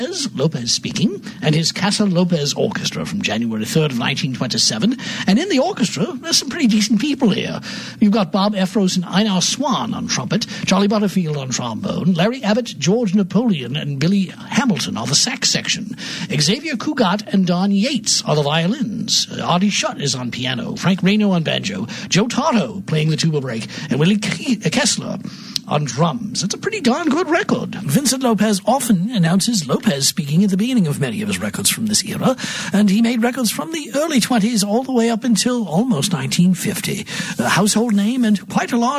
Lopez speaking, and his Casa Lopez Orchestra from January 3rd of 1927. And in the orchestra, there's some pretty decent people here. You've got Bob Efros and Einar Swan on trumpet, Charlie Butterfield on trombone, Larry Abbott, George Napoleon, and Billy Hamilton on the sax section. Xavier Cugat and Don Yates are the violins. Artie Schutt is on piano, Frank Reno on banjo, Joe Toto playing the tuba break, and Willie Kessler on drums. It's a pretty darn good record. Vincent Lopez often announces Lopez speaking at the beginning of many of his records from this era, and he made records from the early 20s all the way up until almost 1950. A household name and quite a large